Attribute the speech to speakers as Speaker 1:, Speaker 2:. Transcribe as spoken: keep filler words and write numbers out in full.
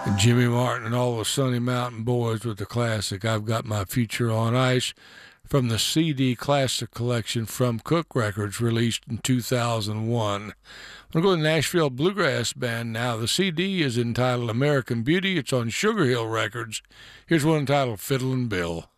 Speaker 1: Jimmy Martin and all the Sunny Mountain Boys with the classic I've Got My Future on Ice from the C D Classic Collection from Cook Records, released in two thousand one. I'm going to go to the Nashville Bluegrass Band now. The C D is entitled American Beauty. It's on Sugar Hill Records. Here's one entitled Fiddlin' Bill.